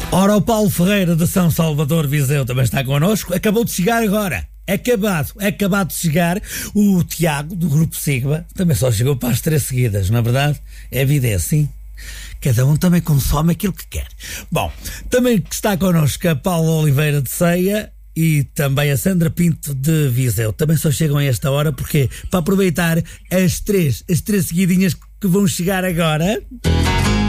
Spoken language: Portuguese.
Ora, o Paulo Ferreira de São Salvador Viseu também está connosco. Acabou de chegar agora. Acabado de chegar. O Tiago, do Grupo Sigma, também só chegou para as 3 seguidas, não é verdade? É a vida, é assim. Cada um também consome aquilo que quer. Bom, também está connosco a Paula Oliveira de Ceia e também a Sandra Pinto de Viseu. Também só chegam a esta hora porque para aproveitar as três seguidinhas que vão chegar agora.